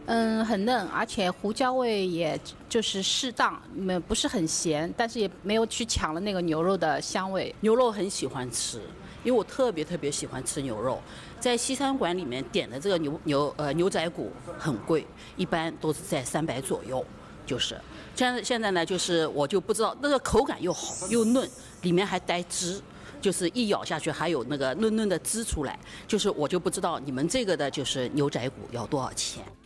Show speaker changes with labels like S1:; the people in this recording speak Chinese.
S1: 很嫩，而且胡椒味也就是适当，不是很咸，但是也没有去抢了那个牛肉的香味。
S2: 牛肉很喜欢吃，因为我特别喜欢吃牛肉。在西餐馆里面点的这个牛仔骨很贵，一般都是在300左右。就是现在呢，就是我就不知道那个口感又好又嫩，里面还带汁。就是一咬下去还有那个嫩嫩的汁出来，就是我就不知道你们这个的就是牛仔骨要多少钱。